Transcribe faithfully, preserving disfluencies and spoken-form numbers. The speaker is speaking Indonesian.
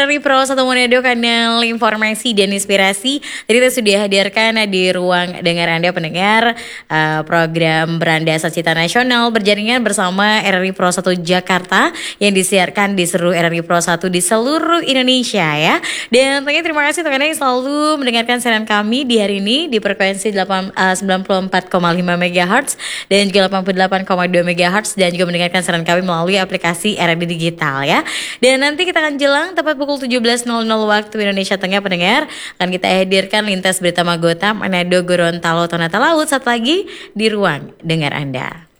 R R I Pro satu Manado, kanal informasi dan inspirasi. Tadi kita sudah hadirkan di ruang dengar Anda pendengar uh, program Beranda Cita Nasional berjaringan bersama R R I Pro satu Jakarta yang disiarkan di seluruh R R I Pro satu di seluruh Indonesia ya. Dan tentunya terima kasih teman-teman yang selalu mendengarkan siaran kami di hari ini di frekuensi sembilan puluh empat koma lima megahertz dan juga delapan puluh delapan koma dua megahertz dan juga mendengarkan siaran kami melalui aplikasi R R I Digital ya. Dan nanti kita akan jelang tepat pukul tujuh belas nol nol waktu Indonesia Tengah pendengar akan kita hadirkan lintas berita Magota, Manado, Gorontalo, Tonata Laut saat lagi di ruang dengar Anda.